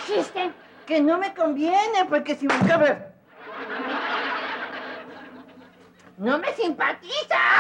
dijiste? Que no me conviene, porque si me... ¡No me simpatiza!